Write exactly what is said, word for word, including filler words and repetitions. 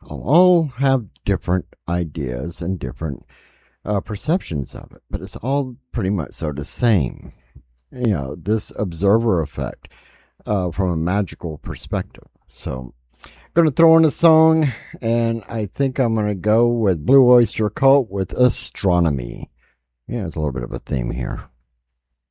all have different ideas and different uh, perceptions of it, but it's all pretty much so the same. You know, this observer effect uh, from a magical perspective. So, going to throw in a song, and I think I'm going to go with Blue Oyster Cult with Astronomy. Yeah, it's a little bit of a theme here.